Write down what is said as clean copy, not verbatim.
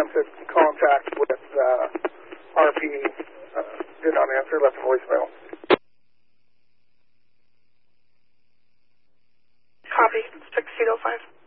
attempted contact with RP, did not answer, left a voicemail. Copy, 6005.